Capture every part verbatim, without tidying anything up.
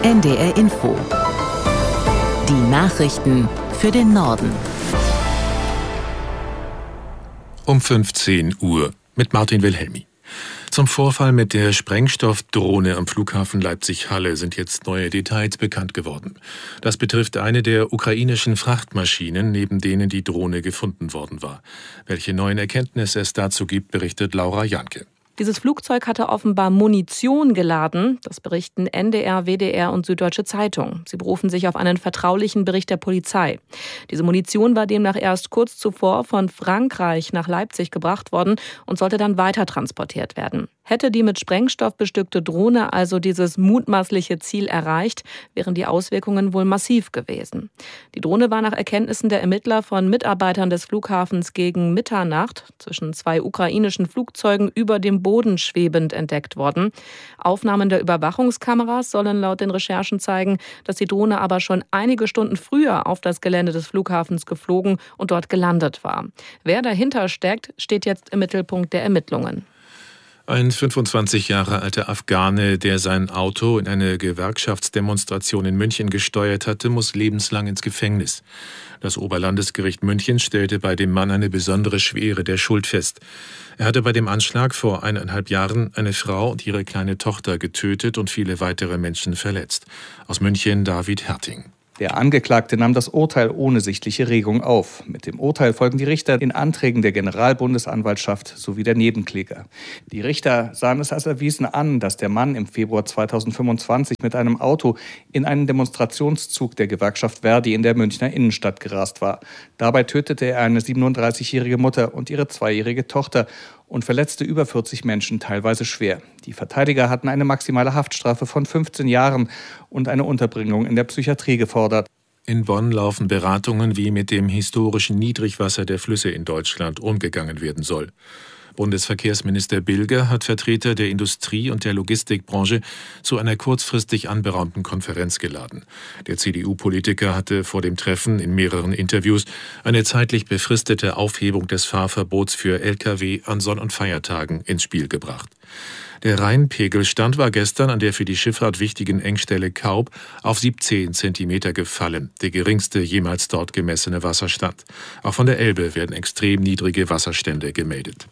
N D R Info. Die Nachrichten für den Norden. Um fünfzehn Uhr mit Martin Wilhelmi. Zum Vorfall mit der Sprengstoffdrohne am Flughafen Leipzig-Halle sind jetzt neue Details bekannt geworden. Das betrifft eine der ukrainischen Frachtmaschinen, neben denen die Drohne gefunden worden war. Welche neuen Erkenntnisse es dazu gibt, berichtet Laura Janke. Dieses Flugzeug hatte offenbar Munition geladen. Das berichten N D R, W D R und Süddeutsche Zeitung. Sie berufen sich auf einen vertraulichen Bericht der Polizei. Diese Munition war demnach erst kurz zuvor von Frankreich nach Leipzig gebracht worden und sollte dann weiter transportiert werden. Hätte die mit Sprengstoff bestückte Drohne also dieses mutmaßliche Ziel erreicht, wären die Auswirkungen wohl massiv gewesen. Die Drohne war nach Erkenntnissen der Ermittler von Mitarbeitern des Flughafens gegen Mitternacht zwischen zwei ukrainischen Flugzeugen über dem Boden schwebend entdeckt worden. Aufnahmen der Überwachungskameras sollen laut den Recherchen zeigen, dass die Drohne aber schon einige Stunden früher auf das Gelände des Flughafens geflogen und dort gelandet war. Wer dahinter steckt, steht jetzt im Mittelpunkt der Ermittlungen. Ein fünfundzwanzig Jahre alter Afghane, der sein Auto in eine Gewerkschaftsdemonstration in München gesteuert hatte, muss lebenslang ins Gefängnis. Das Oberlandesgericht München stellte bei dem Mann eine besondere Schwere der Schuld fest. Er hatte bei dem Anschlag vor eineinhalb Jahren eine Frau und ihre kleine Tochter getötet und viele weitere Menschen verletzt. Aus München David Herting. Der Angeklagte nahm das Urteil ohne sichtliche Regung auf. Mit dem Urteil folgen die Richter den Anträgen der Generalbundesanwaltschaft sowie der Nebenkläger. Die Richter sahen es als erwiesen an, dass der Mann im Februar zweitausendfünfundzwanzig mit einem Auto in einen Demonstrationszug der Gewerkschaft Verdi in der Münchner Innenstadt gerast war. Dabei tötete er eine siebenunddreißigjährige Mutter und ihre zweijährige Tochter und verletzte über vierzig Menschen, teilweise schwer. Die Verteidiger hatten eine maximale Haftstrafe von fünfzehn Jahren und eine Unterbringung in der Psychiatrie gefordert. In Bonn laufen Beratungen, wie mit dem historischen Niedrigwasser der Flüsse in Deutschland umgegangen werden soll. Bundesverkehrsminister Bilger hat Vertreter der Industrie- und der Logistikbranche zu einer kurzfristig anberaumten Konferenz geladen. Der C D U-Politiker hatte vor dem Treffen in mehreren Interviews eine zeitlich befristete Aufhebung des Fahrverbots für L K W an Sonn- und Feiertagen ins Spiel gebracht. Der Rheinpegelstand war gestern an der für die Schifffahrt wichtigen Engstelle Kaub auf siebzehn Zentimeter gefallen, der geringste jemals dort gemessene Wasserstand. Auch von der Elbe werden extrem niedrige Wasserstände gemeldet.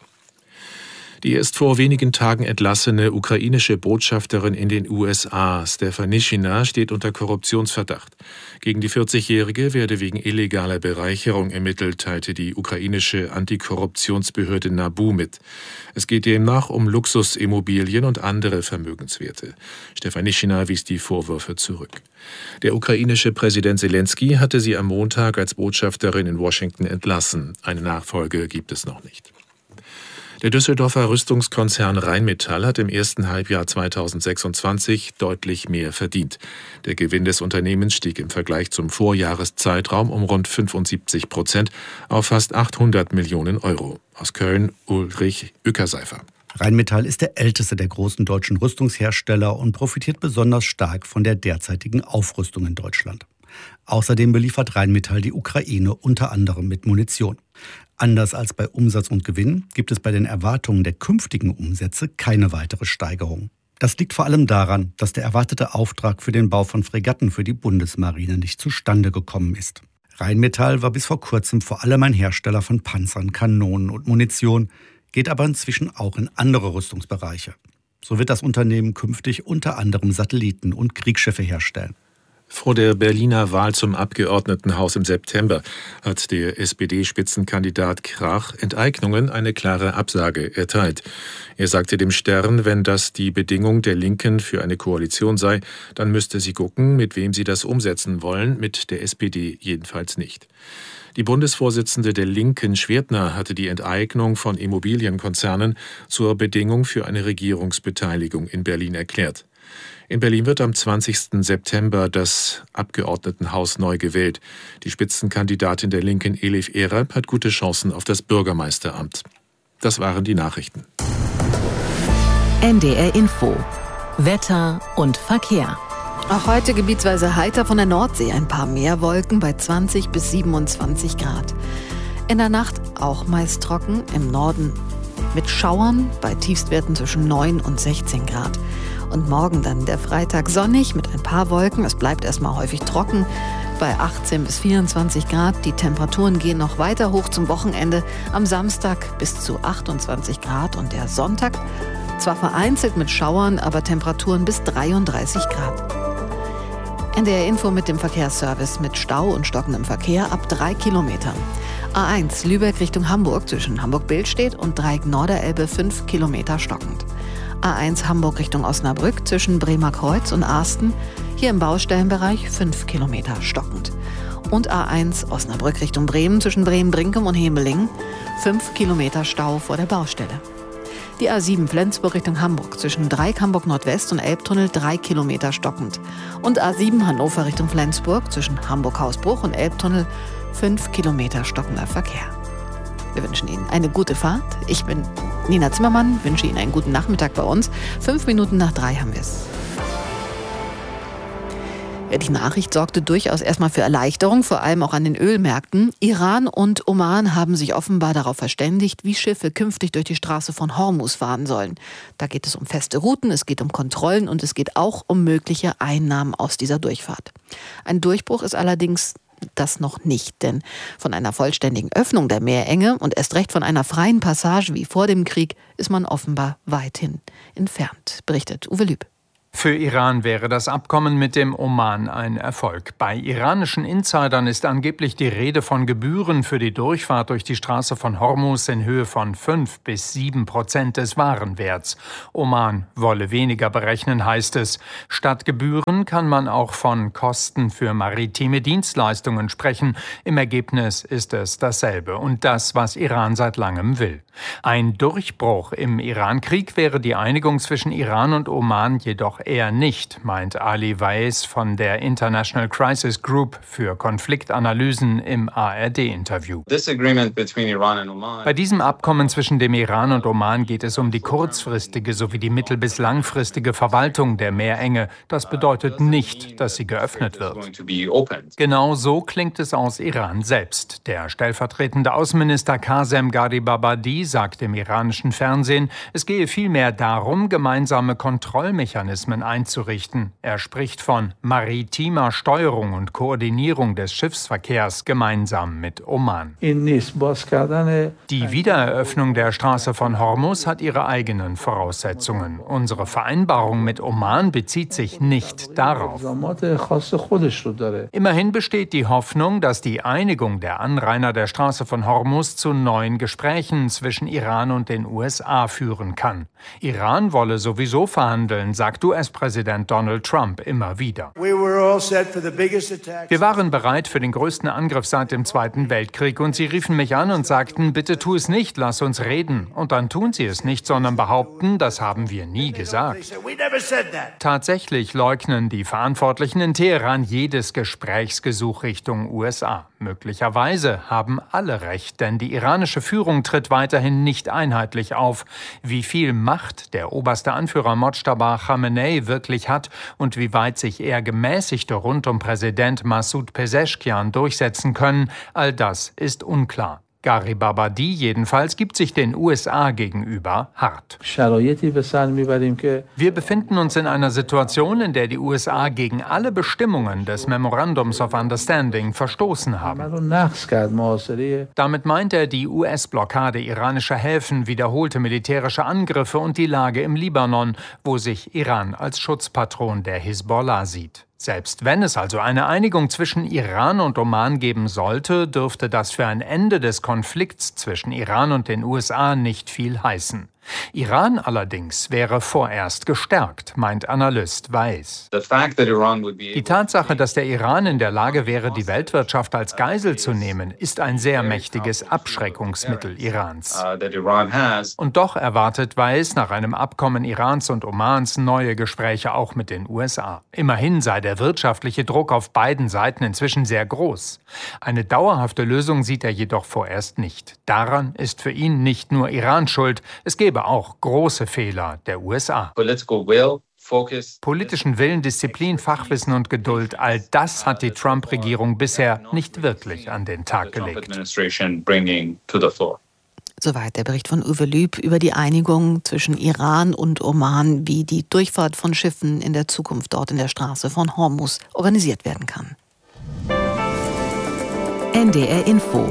Die erst vor wenigen Tagen entlassene ukrainische Botschafterin in den U S A, Stefanishina, steht unter Korruptionsverdacht. Gegen die vierzigjährige werde wegen illegaler Bereicherung ermittelt, teilte die ukrainische Antikorruptionsbehörde NABU mit. Es geht demnach um Luxusimmobilien und andere Vermögenswerte. Stefanishina wies die Vorwürfe zurück. Der ukrainische Präsident Zelensky hatte sie am Montag als Botschafterin in Washington entlassen. Eine Nachfolge gibt es noch nicht. Der Düsseldorfer Rüstungskonzern Rheinmetall hat im ersten Halbjahr zweitausendsechsundzwanzig deutlich mehr verdient. Der Gewinn des Unternehmens stieg im Vergleich zum Vorjahreszeitraum um rund fünfundsiebzig Prozent auf fast achthundert Millionen Euro. Aus Köln Ulrich Ueckerseifer. Rheinmetall ist der älteste der großen deutschen Rüstungshersteller und profitiert besonders stark von der derzeitigen Aufrüstung in Deutschland. Außerdem beliefert Rheinmetall die Ukraine unter anderem mit Munition. Anders als bei Umsatz und Gewinn gibt es bei den Erwartungen der künftigen Umsätze keine weitere Steigerung. Das liegt vor allem daran, dass der erwartete Auftrag für den Bau von Fregatten für die Bundesmarine nicht zustande gekommen ist. Rheinmetall war bis vor kurzem vor allem ein Hersteller von Panzern, Kanonen und Munition, geht aber inzwischen auch in andere Rüstungsbereiche. So wird das Unternehmen künftig unter anderem Satelliten und Kriegsschiffe herstellen. Vor der Berliner Wahl zum Abgeordnetenhaus im September hat der S P D-Spitzenkandidat Krach Enteignungen eine klare Absage erteilt. Er sagte dem Stern, wenn das die Bedingung der Linken für eine Koalition sei, dann müsste sie gucken, mit wem sie das umsetzen wollen, mit der S P D jedenfalls nicht. Die Bundesvorsitzende der Linken, Schwertner, hatte die Enteignung von Immobilienkonzernen zur Bedingung für eine Regierungsbeteiligung in Berlin erklärt. In Berlin wird am zwanzigsten September das Abgeordnetenhaus neu gewählt. Die Spitzenkandidatin der Linken, Elif Erab, hat gute Chancen auf das Bürgermeisteramt. Das waren die Nachrichten. N D R Info. Wetter und Verkehr. Auch heute gebietsweise heiter von der Nordsee. Ein paar mehr Wolken bei zwanzig bis siebenundzwanzig Grad. In der Nacht auch meist trocken, im Norden mit Schauern bei Tiefstwerten zwischen neun und sechzehn Grad. Und morgen dann der Freitag sonnig mit ein paar Wolken. Es bleibt erstmal häufig trocken bei achtzehn bis vierundzwanzig Grad. Die Temperaturen gehen noch weiter hoch zum Wochenende. Am Samstag bis zu achtundzwanzig Grad und der Sonntag zwar vereinzelt mit Schauern, aber Temperaturen bis dreiunddreißig Grad. N D R Info mit dem Verkehrsservice mit Stau und stockendem Verkehr ab drei Kilometern. A eins Lübeck Richtung Hamburg zwischen Hamburg-Billstedt und Dreieck-Norderelbe fünf Kilometer stockend. A eins Hamburg Richtung Osnabrück zwischen Bremer Kreuz und Arsten, hier im Baustellenbereich fünf Kilometer stockend. Und A eins Osnabrück Richtung Bremen zwischen Bremen-Brinkum und Hemelingen, fünf Kilometer Stau vor der Baustelle. Die A sieben Flensburg Richtung Hamburg zwischen Dreieck Hamburg Nordwest und Elbtunnel drei Kilometer stockend. Und A sieben Hannover Richtung Flensburg zwischen Hamburg-Hausbruch und Elbtunnel fünf Kilometer stockender Verkehr. Wir wünschen Ihnen eine gute Fahrt. Ich bin Nina Zimmermann, wünsche Ihnen einen guten Nachmittag bei uns. Fünf Minuten nach drei haben wir es. Ja, die Nachricht sorgte durchaus erstmal für Erleichterung, vor allem auch an den Ölmärkten. Iran und Oman haben sich offenbar darauf verständigt, wie Schiffe künftig durch die Straße von Hormuz fahren sollen. Da geht es um feste Routen, es geht um Kontrollen und es geht auch um mögliche Einnahmen aus dieser Durchfahrt. Ein Durchbruch ist allerdings das noch nicht, denn von einer vollständigen Öffnung der Meerenge und erst recht von einer freien Passage wie vor dem Krieg ist man offenbar weithin entfernt, berichtet Uwe Lüb. Für Iran wäre das Abkommen mit dem Oman ein Erfolg. Bei iranischen Insidern ist angeblich die Rede von Gebühren für die Durchfahrt durch die Straße von Hormuz in Höhe von fünf bis sieben Prozent des Warenwerts. Oman wolle weniger berechnen, heißt es. Statt Gebühren kann man auch von Kosten für maritime Dienstleistungen sprechen. Im Ergebnis ist es dasselbe und das, was Iran seit langem will. Ein Durchbruch im Iran-Krieg wäre die Einigung zwischen Iran und Oman jedoch eher nicht, meint Ali Weiss von der International Crisis Group für Konfliktanalysen im A R D-Interview. Bei diesem Abkommen zwischen dem Iran und Oman geht es um die kurzfristige sowie die mittel- bis langfristige Verwaltung der Meerenge. Das bedeutet nicht, dass sie geöffnet wird. Genau so klingt es aus Iran selbst. Der stellvertretende Außenminister Qasem Gharibabadi sagt im iranischen Fernsehen, es gehe vielmehr darum, gemeinsame Kontrollmechanismen einzurichten. Er spricht von maritimer Steuerung und Koordinierung des Schiffsverkehrs gemeinsam mit Oman. Die Wiedereröffnung der Straße von Hormuz hat ihre eigenen Voraussetzungen. Unsere Vereinbarung mit Oman bezieht sich nicht darauf. Immerhin besteht die Hoffnung, dass die Einigung der Anrainer der Straße von Hormuz zu neuen Gesprächen zwischen Iran und den U S A führen kann. Iran wolle sowieso verhandeln, sagt U S-Präsident Donald Trump immer wieder. Wir waren bereit für den größten Angriff seit dem Zweiten Weltkrieg und sie riefen mich an und sagten, bitte tu es nicht, lass uns reden. Und dann tun sie es nicht, sondern behaupten, das haben wir nie gesagt. Tatsächlich leugnen die Verantwortlichen in Teheran jedes Gesprächsgesuch Richtung U S A. Möglicherweise haben alle recht, denn die iranische Führung tritt weiterhin nicht einheitlich auf. Wie viel Macht der oberste Anführer Mojtaba Khamenei wirklich hat und wie weit sich eher Gemäßigte rund um Präsident Massoud Pezeshkian durchsetzen können, all das ist unklar. Gharibabadi jedenfalls gibt sich den U S A gegenüber hart. Wir befinden uns in einer Situation, in der die U S A gegen alle Bestimmungen des Memorandums of Understanding verstoßen haben. Damit meint er die U S-Blockade iranischer Häfen, wiederholte militärische Angriffe und die Lage im Libanon, wo sich Iran als Schutzpatron der Hisbollah sieht. Selbst wenn es also eine Einigung zwischen Iran und Oman geben sollte, dürfte das für ein Ende des Konflikts zwischen Iran und den U S A nicht viel heißen. Iran allerdings wäre vorerst gestärkt, meint Analyst Weiss. Die Tatsache, dass der Iran in der Lage wäre, die Weltwirtschaft als Geisel zu nehmen, ist ein sehr mächtiges Abschreckungsmittel Irans. Und doch erwartet Weiss nach einem Abkommen Irans und Omans neue Gespräche auch mit den U S A. Immerhin sei der wirtschaftliche Druck auf beiden Seiten inzwischen sehr groß. Eine dauerhafte Lösung sieht er jedoch vorerst nicht. Daran ist für ihn nicht nur Iran schuld, es gebe auch große Fehler der U S A. Politischen Willen, Disziplin, Fachwissen und Geduld, all das hat die Trump-Regierung bisher nicht wirklich an den Tag gelegt. Soweit der Bericht von Uwe Lüb über die Einigung zwischen Iran und Oman, wie die Durchfahrt von Schiffen in der Zukunft dort in der Straße von Hormuz organisiert werden kann. N D R Info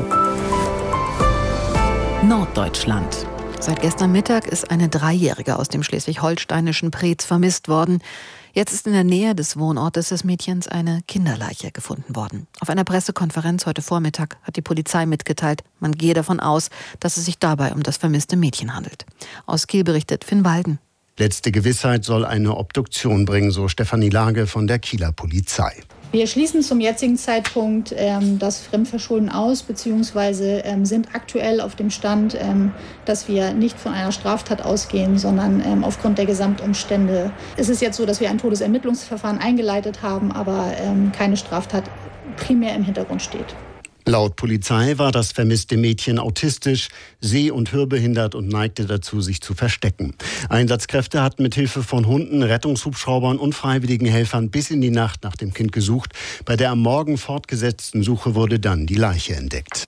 Norddeutschland. Seit gestern Mittag ist eine Dreijährige aus dem schleswig-holsteinischen Preetz vermisst worden. Jetzt ist in der Nähe des Wohnortes des Mädchens eine Kinderleiche gefunden worden. Auf einer Pressekonferenz heute Vormittag hat die Polizei mitgeteilt, man gehe davon aus, dass es sich dabei um das vermisste Mädchen handelt. Aus Kiel berichtet Finn Walden. Letzte Gewissheit soll eine Obduktion bringen, so Stefanie Lage von der Kieler Polizei. Wir schließen zum jetzigen Zeitpunkt ähm, das Fremdverschulden aus, beziehungsweise ähm, sind aktuell auf dem Stand, ähm, dass wir nicht von einer Straftat ausgehen, sondern ähm, aufgrund der Gesamtumstände. Es ist jetzt so, dass wir ein Todesermittlungsverfahren eingeleitet haben, aber ähm, keine Straftat primär im Hintergrund steht. Laut Polizei war das vermisste Mädchen autistisch, seh- und hörbehindert und neigte dazu, sich zu verstecken. Einsatzkräfte hatten mit Hilfe von Hunden, Rettungshubschraubern und freiwilligen Helfern bis in die Nacht nach dem Kind gesucht. Bei der am Morgen fortgesetzten Suche wurde dann die Leiche entdeckt.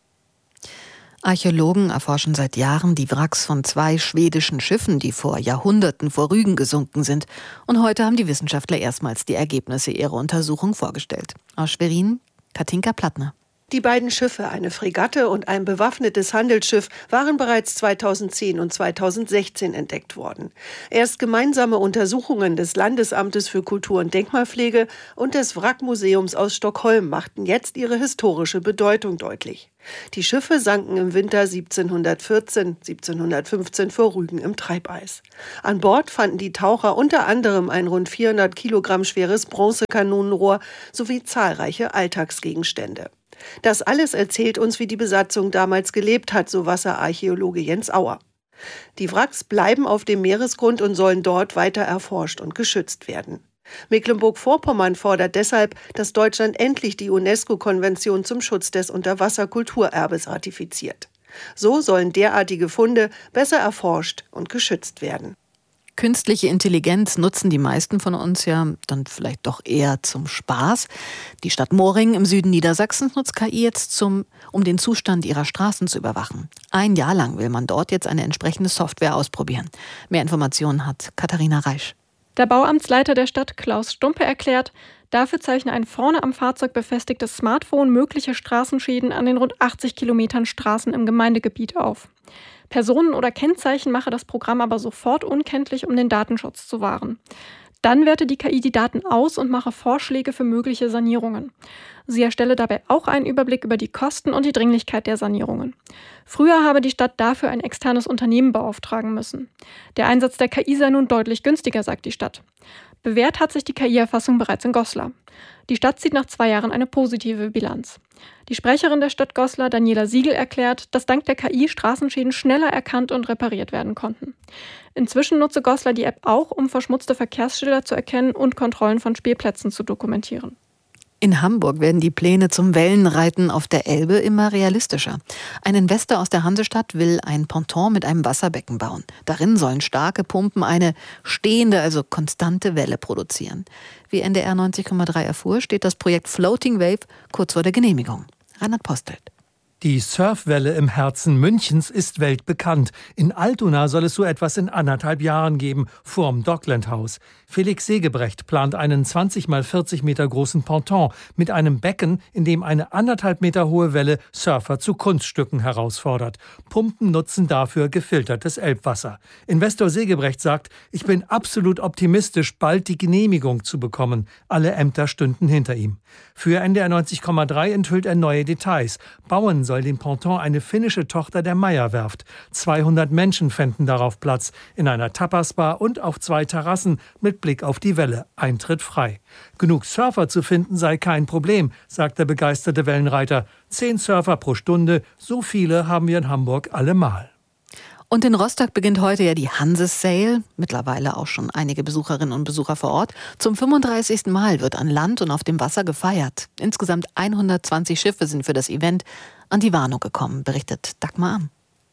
Archäologen erforschen seit Jahren die Wracks von zwei schwedischen Schiffen, die vor Jahrhunderten vor Rügen gesunken sind. Und heute haben die Wissenschaftler erstmals die Ergebnisse ihrer Untersuchung vorgestellt. Aus Schwerin, Katinka Plattner. Die beiden Schiffe, eine Fregatte und ein bewaffnetes Handelsschiff, waren bereits zweitausendzehn und zweitausendsechzehn entdeckt worden. Erst gemeinsame Untersuchungen des Landesamtes für Kultur- und Denkmalpflege und des Wrackmuseums aus Stockholm machten jetzt ihre historische Bedeutung deutlich. Die Schiffe sanken im Winter siebzehnhundertvierzehn, siebzehnhundertfünfzehn vor Rügen im Treibeis. An Bord fanden die Taucher unter anderem ein rund vierhundert Kilogramm schweres Bronzekanonenrohr sowie zahlreiche Alltagsgegenstände. Das alles erzählt uns, wie die Besatzung damals gelebt hat, so Wasserarchäologe Jens Auer. Die Wracks bleiben auf dem Meeresgrund und sollen dort weiter erforscht und geschützt werden. Mecklenburg-Vorpommern fordert deshalb, dass Deutschland endlich die UNESCO-Konvention zum Schutz des Unterwasserkulturerbes ratifiziert. So sollen derartige Funde besser erforscht und geschützt werden. Künstliche Intelligenz nutzen die meisten von uns ja dann vielleicht doch eher zum Spaß. Die Stadt Moring im Süden Niedersachsens nutzt K I jetzt, zum, um den Zustand ihrer Straßen zu überwachen. Ein Jahr lang will man dort jetzt eine entsprechende Software ausprobieren. Mehr Informationen hat Katharina Reisch. Der Bauamtsleiter der Stadt, Klaus Stumpe, erklärt, dafür zeichne ein vorne am Fahrzeug befestigtes Smartphone mögliche Straßenschäden an den rund achtzig Kilometern Straßen im Gemeindegebiet auf. Personen oder Kennzeichen mache das Programm aber sofort unkenntlich, um den Datenschutz zu wahren. Dann werte die K I die Daten aus und mache Vorschläge für mögliche Sanierungen. Sie erstelle dabei auch einen Überblick über die Kosten und die Dringlichkeit der Sanierungen. Früher habe die Stadt dafür ein externes Unternehmen beauftragen müssen. Der Einsatz der K I sei nun deutlich günstiger, sagt die Stadt. Bewährt hat sich die K I-Erfassung bereits in Goslar. Die Stadt zieht nach zwei Jahren eine positive Bilanz. Die Sprecherin der Stadt Goslar, Daniela Siegel, erklärt, dass dank der K I Straßenschäden schneller erkannt und repariert werden konnten. Inzwischen nutze Goslar die App auch, um verschmutzte Verkehrsschilder zu erkennen und Kontrollen von Spielplätzen zu dokumentieren. In Hamburg werden die Pläne zum Wellenreiten auf der Elbe immer realistischer. Ein Investor aus der Hansestadt will ein Ponton mit einem Wasserbecken bauen. Darin sollen starke Pumpen eine stehende, also konstante Welle produzieren. Wie N D R neunzig Komma drei erfuhr, steht das Projekt Floating Wave kurz vor der Genehmigung. Reinhard Postelt. Die Surfwelle im Herzen Münchens ist weltbekannt. In Altona soll es so etwas in anderthalb Jahren geben, vorm Dockland-Haus. Felix Segebrecht plant einen zwanzig mal vierzig Meter großen Ponton mit einem Becken, in dem eine anderthalb Meter hohe Welle Surfer zu Kunststücken herausfordert. Pumpen nutzen dafür gefiltertes Elbwasser. Investor Segebrecht sagt, ich bin absolut optimistisch, bald die Genehmigung zu bekommen. Alle Ämter stünden hinter ihm. Für N D R neunzig Komma drei enthüllt er neue Details. Bauen soll den Ponton eine finnische Tochter der Meyer-Werft. zweihundert Menschen fänden darauf Platz, in einer Tapasbar und auf zwei Terrassen mit Blick auf die Welle. Eintritt frei. Genug Surfer zu finden sei kein Problem, sagt der begeisterte Wellenreiter. Zehn Surfer pro Stunde, so viele haben wir in Hamburg allemal. Und in Rostock beginnt heute ja die Hanses Sail, mittlerweile auch schon einige Besucherinnen und Besucher vor Ort. Zum fünfunddreißigsten Mal wird an Land und auf dem Wasser gefeiert. Insgesamt hundertzwanzig Schiffe sind für das Event an die Warnow gekommen, berichtet Dagmar Am.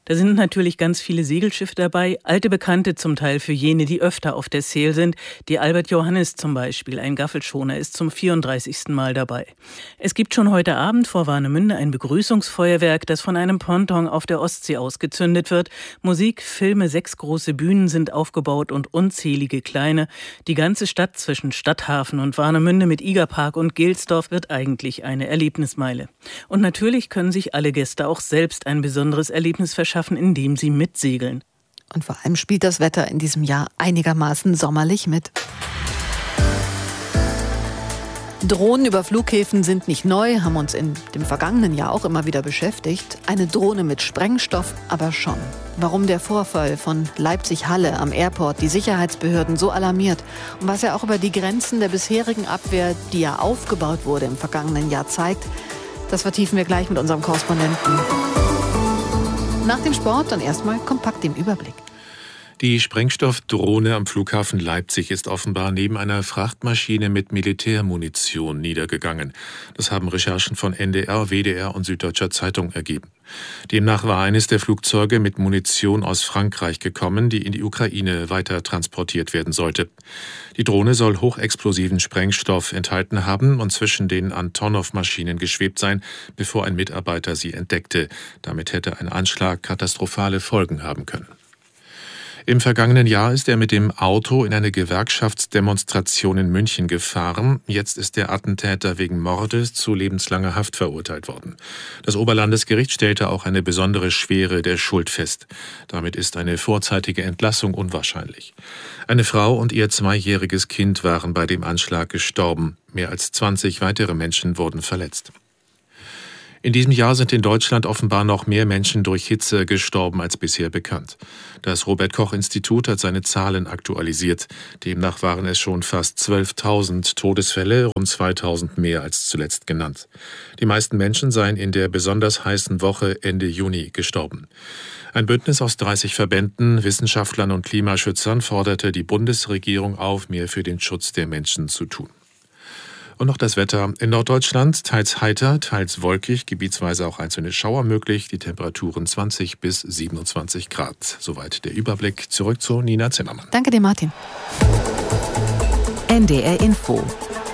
Da sind natürlich ganz viele Segelschiffe dabei, alte Bekannte zum Teil für jene, die öfter auf der Seel sind. Die Albert Johannes zum Beispiel, ein Gaffelschoner, ist zum vierunddreißigsten Mal dabei. Es gibt schon heute Abend vor Warnemünde ein Begrüßungsfeuerwerk, das von einem Ponton auf der Ostsee ausgezündet wird. Musik, Filme, sechs große Bühnen sind aufgebaut und unzählige kleine. Die ganze Stadt zwischen Stadthafen und Warnemünde mit Igerpark und Gelsdorf wird eigentlich eine Erlebnismeile. Und natürlich können sich alle Gäste auch selbst ein besonderes Erlebnis verschaffen, indem sie mitsegeln. Und vor allem spielt das Wetter in diesem Jahr einigermaßen sommerlich mit. Drohnen über Flughäfen sind nicht neu, haben uns in dem vergangenen Jahr auch immer wieder beschäftigt. Eine Drohne mit Sprengstoff aber schon. Warum der Vorfall von Leipzig-Halle am Airport die Sicherheitsbehörden so alarmiert und was er auch über die Grenzen der bisherigen Abwehr, die ja aufgebaut wurde im vergangenen Jahr, zeigt, das vertiefen wir gleich mit unserem Korrespondenten. Nach dem Sport dann erstmal kompakt im Überblick. Die Sprengstoffdrohne am Flughafen Leipzig ist offenbar neben einer Frachtmaschine mit Militärmunition niedergegangen. Das haben Recherchen von N D R, W D R und Süddeutscher Zeitung ergeben. Demnach war eines der Flugzeuge mit Munition aus Frankreich gekommen, die in die Ukraine weiter transportiert werden sollte. Die Drohne soll hochexplosiven Sprengstoff enthalten haben und zwischen den Antonov-Maschinen geschwebt sein, bevor ein Mitarbeiter sie entdeckte. Damit hätte ein Anschlag katastrophale Folgen haben können. Im vergangenen Jahr ist er mit dem Auto in eine Gewerkschaftsdemonstration in München gefahren. Jetzt ist der Attentäter wegen Mordes zu lebenslanger Haft verurteilt worden. Das Oberlandesgericht stellte auch eine besondere Schwere der Schuld fest. Damit ist eine vorzeitige Entlassung unwahrscheinlich. Eine Frau und ihr zweijähriges Kind waren bei dem Anschlag gestorben. Mehr als zwanzig weitere Menschen wurden verletzt. In diesem Jahr sind in Deutschland offenbar noch mehr Menschen durch Hitze gestorben als bisher bekannt. Das Robert-Koch-Institut hat seine Zahlen aktualisiert. Demnach waren es schon fast zwölftausend Todesfälle, rund zweitausend mehr als zuletzt genannt. Die meisten Menschen seien in der besonders heißen Woche Ende Juni gestorben. Ein Bündnis aus dreißig Verbänden, Wissenschaftlern und Klimaschützern forderte die Bundesregierung auf, mehr für den Schutz der Menschen zu tun. Und noch das Wetter. In Norddeutschland teils heiter, teils wolkig, gebietsweise auch einzelne Schauer möglich. Die Temperaturen zwanzig bis siebenundzwanzig Grad. Soweit der Überblick. Zurück zu Nina Zimmermann. Danke dir, Martin. N D R Info.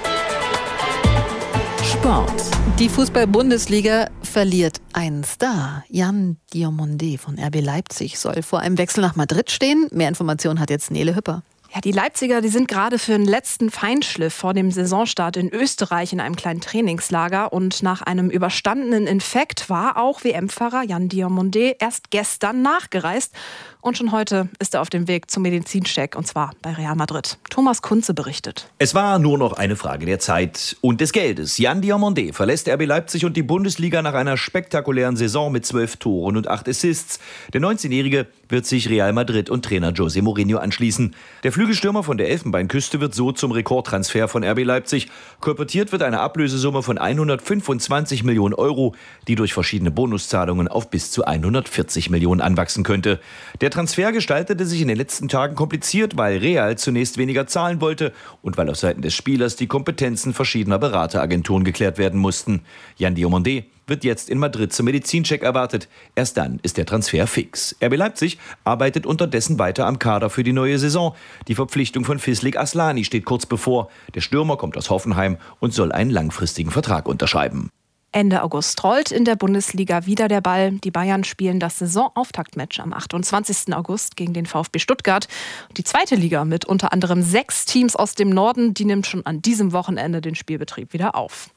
Sport. Die Fußball-Bundesliga verliert einen Star. Jan Diomande von R B Leipzig soll vor einem Wechsel nach Madrid stehen. Mehr Informationen hat jetzt Nele Hüpper. Ja, die Leipziger, die sind gerade für den letzten Feinschliff vor dem Saisonstart in Österreich in einem kleinen Trainingslager. Und nach einem überstandenen Infekt war auch W M-Fahrer Jan Diomande erst gestern nachgereist. Und schon heute ist er auf dem Weg zum Medizincheck, und zwar bei Real Madrid. Thomas Kunze berichtet. Es war nur noch eine Frage der Zeit und des Geldes. Jan Diomande verlässt R B Leipzig und die Bundesliga nach einer spektakulären Saison mit zwölf Toren und acht Assists. Der neunzehnjährige wird sich Real Madrid und Trainer José Mourinho anschließen. Der Flügelstürmer von der Elfenbeinküste wird so zum Rekordtransfer von R B Leipzig. Kolportiert wird eine Ablösesumme von hundertfünfundzwanzig Millionen Euro, die durch verschiedene Bonuszahlungen auf bis zu hundertvierzig Millionen anwachsen könnte. Der Transfer gestaltete sich in den letzten Tagen kompliziert, weil Real zunächst weniger zahlen wollte und weil auf Seiten des Spielers die Kompetenzen verschiedener Berateragenturen geklärt werden mussten. Jan Diomande wird jetzt in Madrid zum Medizincheck erwartet. Erst dann ist der Transfer fix. R B Leipzig arbeitet unterdessen weiter am Kader für die neue Saison. Die Verpflichtung von Fislik Aslani steht kurz bevor. Der Stürmer kommt aus Hoffenheim und soll einen langfristigen Vertrag unterschreiben. Ende August rollt in der Bundesliga wieder der Ball. Die Bayern spielen das Saisonauftaktmatch am achtundzwanzigsten August gegen den VfB Stuttgart. Die zweite Liga mit unter anderem sechs Teams aus dem Norden, die nimmt schon an diesem Wochenende den Spielbetrieb wieder auf.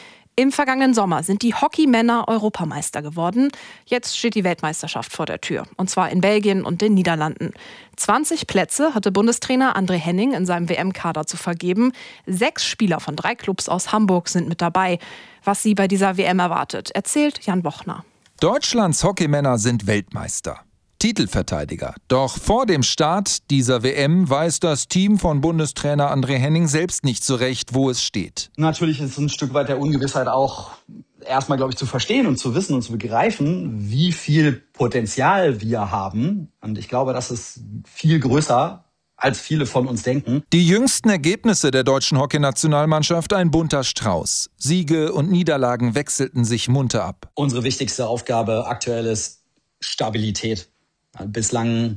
Im vergangenen Sommer sind die Hockeymänner Europameister geworden. Jetzt steht die Weltmeisterschaft vor der Tür. Und zwar in Belgien und den Niederlanden. zwanzig Plätze hatte Bundestrainer André Henning in seinem W M-Kader zu vergeben. Sechs Spieler von drei Clubs aus Hamburg sind mit dabei. Was sie bei dieser W M erwartet, erzählt Jan Bochner. Deutschlands Hockeymänner sind Weltmeister. Titelverteidiger. Doch vor dem Start dieser W M weiß das Team von Bundestrainer André Henning selbst nicht so recht, wo es steht. Natürlich ist ein Stück weit der Ungewissheit auch erstmal, glaube ich, zu verstehen und zu wissen und zu begreifen, wie viel Potenzial wir haben. Und ich glaube, das ist viel größer, als viele von uns denken. Die jüngsten Ergebnisse der deutschen Hockeynationalmannschaft ein bunter Strauß. Siege und Niederlagen wechselten sich munter ab. Unsere wichtigste Aufgabe aktuell ist, Stabilität. Bislang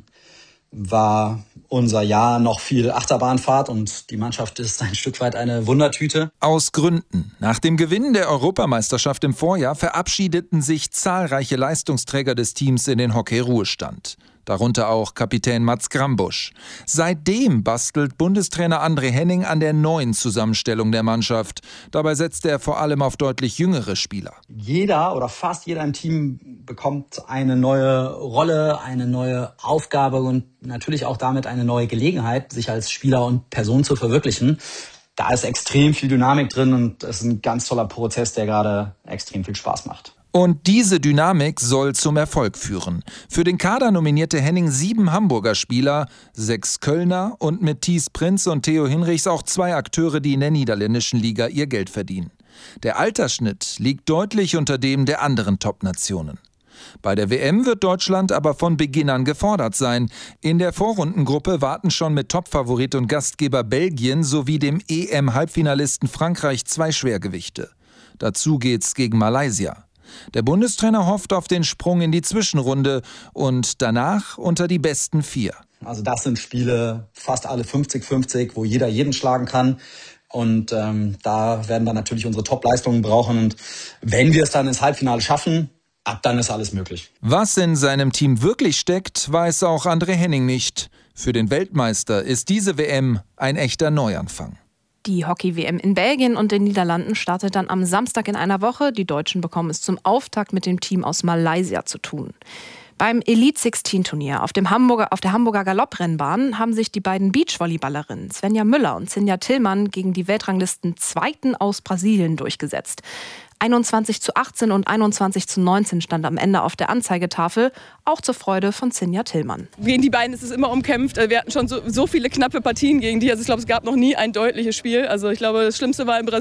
war unser Jahr noch viel Achterbahnfahrt und die Mannschaft ist ein Stück weit eine Wundertüte. Aus Gründen. Nach dem Gewinn der Europameisterschaft im Vorjahr verabschiedeten sich zahlreiche Leistungsträger des Teams in den Hockey-Ruhestand. Darunter auch Kapitän Mats Grambusch. Seitdem bastelt Bundestrainer André Henning an der neuen Zusammenstellung der Mannschaft. Dabei setzt er vor allem auf deutlich jüngere Spieler. Jeder oder fast jeder im Team bekommt eine neue Rolle, eine neue Aufgabe und natürlich auch damit eine neue Gelegenheit, sich als Spieler und Person zu verwirklichen. Da ist extrem viel Dynamik drin und es ist ein ganz toller Prozess, der gerade extrem viel Spaß macht. Und diese Dynamik soll zum Erfolg führen. Für den Kader nominierte Henning sieben Hamburger Spieler, sechs Kölner und mit Thies Prinz und Theo Hinrichs auch zwei Akteure, die in der niederländischen Liga ihr Geld verdienen. Der Altersschnitt liegt deutlich unter dem der anderen Top-Nationen. Bei der W M wird Deutschland aber von Beginn an gefordert sein. In der Vorrundengruppe warten schon mit Topfavorit und Gastgeber Belgien sowie dem E M-Halbfinalisten Frankreich zwei Schwergewichte. Dazu geht's gegen Malaysia. Der Bundestrainer hofft auf den Sprung in die Zwischenrunde und danach unter die besten vier. Also das sind Spiele fast alle fünfzig fünfzig, wo jeder jeden schlagen kann. Und ähm, da werden wir natürlich unsere Top-Leistungen brauchen. Und wenn wir es dann ins Halbfinale schaffen, ab dann ist alles möglich. Was in seinem Team wirklich steckt, weiß auch André Henning nicht. Für den Weltmeister ist diese W M ein echter Neuanfang. Die Hockey-W M in Belgien und den Niederlanden startet dann am Samstag in einer Woche. Die Deutschen bekommen es zum Auftakt mit dem Team aus Malaysia zu tun. Beim Elite-Sixteen-Turnier auf, dem Hamburger, auf der Hamburger Galopprennbahn haben sich die beiden Beachvolleyballerinnen Svenja Müller und Sinja Tillmann gegen die Weltranglisten Zweiten aus Brasilien durchgesetzt. einundzwanzig zu achtzehn und einundzwanzig zu neunzehn stand am Ende auf der Anzeigetafel, auch zur Freude von Sinja Tillmann. Gegen die beiden ist es immer umkämpft. Wir hatten schon so, so viele knappe Partien gegen die. Also ich glaube, es gab noch nie ein deutliches Spiel. Also ich glaube, das Schlimmste war in Brasilien.